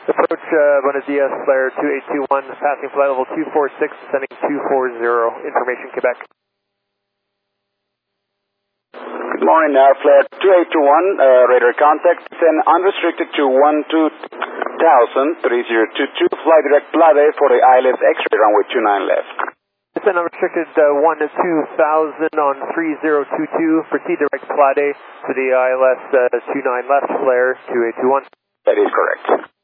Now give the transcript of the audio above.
Approach Buenos Dias, flare 2821, passing flight level 246, sending 240, information Quebec. Good morning, flare 2821, radar contact, send unrestricted to 12,000, 3022, fly direct Plade for the ILS X-ray runway 29 left. Send unrestricted 1-2000 on 3022, proceed direct Plade to the ILS 29 left, flare 2821. That is correct.